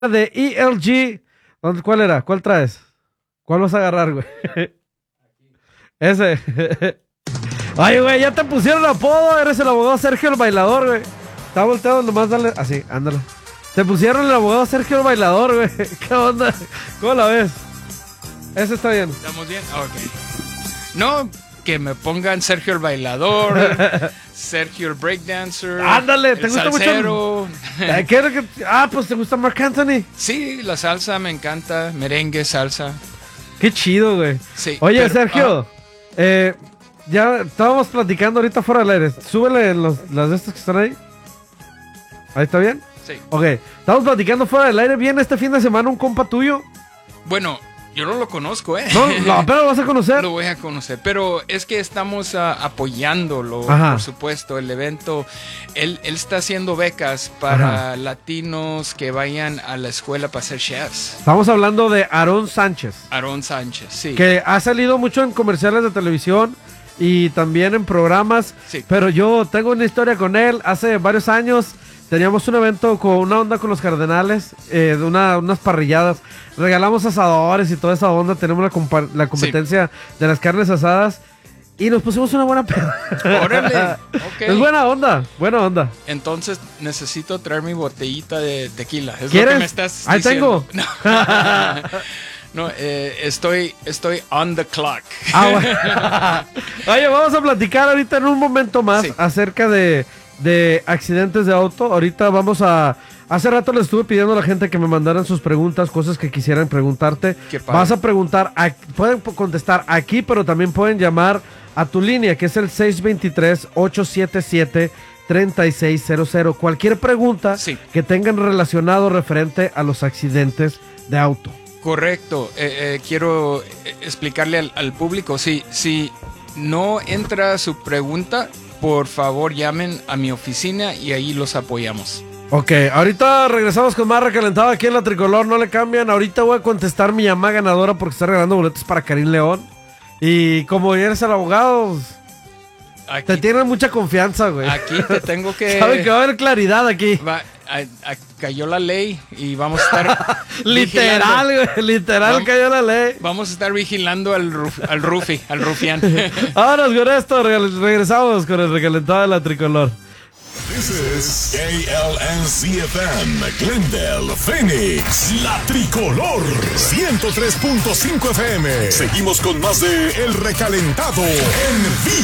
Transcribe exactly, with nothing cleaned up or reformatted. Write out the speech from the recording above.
de E L G. ¿Dónde, ¿Cuál era? ¿Cuál traes? ¿Cuál vas a agarrar, güey? Ese. Ay, güey, ya te pusieron apodo. Eres el abogado Sergio el Bailador, güey. Está volteado, nomás dale. Así, ándale. Te pusieron el abogado Sergio el Bailador, güey. ¿Qué onda? ¿Cómo la ves? Ese está bien. ¿Estamos bien? Ok. No, que me pongan Sergio el Bailador, Sergio el Breakdancer. Ándale, ¿te el gusta salsero. mucho? ¿Qué era que... Ah, pues te gusta Marc Anthony. Sí, la salsa me encanta. Merengue, salsa. Qué chido, güey. Sí. Oye, pero, Sergio, uh, eh, ya estábamos platicando ahorita fuera del aire. Súbele los, las de estas que están ahí. ¿Ahí está bien? Sí. Ok, estamos platicando fuera del aire. Viene este fin de semana un compa tuyo. Bueno, yo no lo conozco, ¿eh? No, no, pero lo vas a conocer. Lo voy a conocer, pero es que estamos uh, apoyándolo, Ajá. por supuesto, el evento. Él, él está haciendo becas para Ajá. latinos que vayan a la escuela para ser chefs. Estamos hablando de Aarón Sánchez, Aarón Sánchez, sí. que ha salido mucho en comerciales de televisión y también en programas. Sí. Pero yo tengo una historia con él. Hace varios años teníamos un evento con una onda con los Cardenales, eh, de una, unas parrilladas. Regalamos asadores y toda esa onda. Tenemos la, compa- la competencia sí. de las carnes asadas. Y nos pusimos una buena peda. Órale, ok. Es buena onda, buena onda. Entonces necesito traer mi botellita de tequila. ¿Es ¿Quieres? lo que me estás Ahí diciendo? tengo. No, no eh, estoy, estoy on the clock. Ah, bueno. Oye, vamos a platicar ahorita en un momento más sí. acerca de, de accidentes de auto. Ahorita vamos a... Hace rato les estuve pidiendo a la gente que me mandaran sus preguntas, cosas que quisieran preguntarte. Qué padre. Vas a preguntar, a, pueden contestar aquí, pero también pueden llamar a tu línea, que es el seis dos tres, ocho siete siete, tres seis cero cero. Cualquier pregunta sí. que tengan relacionado referente a los accidentes de auto. Correcto. Eh, eh, quiero explicarle al, al público, si, si no entra su pregunta, por favor llamen a mi oficina y ahí los apoyamos. Ok, ahorita regresamos con más recalentado aquí en La Tricolor, no le cambian. Ahorita voy a contestar mi llamada ganadora porque está regalando boletos para Karim León. Y como eres el abogado, aquí, te tienen mucha confianza, güey. Aquí te tengo que... Sabe que va a haber claridad aquí. Va, a, a, cayó la ley y vamos a estar... Literal, güey, literal vamos, cayó la ley. Vamos a estar vigilando al, ruf, al Rufi, al rufián. Vámonos con esto, regresamos con el recalentado de La Tricolor. This is K L N Z F M, Glendale, Phoenix, La Tricolor, ciento tres punto cinco F M. Seguimos con más de El Recalentado en vivo.